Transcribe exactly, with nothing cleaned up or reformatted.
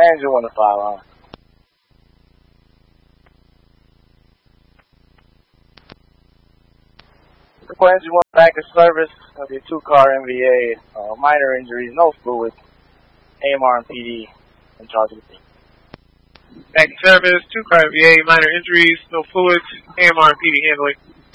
plans you want to file on? The plans you want back in service of your two-car M V A, uh, minor injuries, no fluids, A M R and P D in charge of the team. Back in service, two-car M V A, minor injuries, no fluids, A M R and P D handling.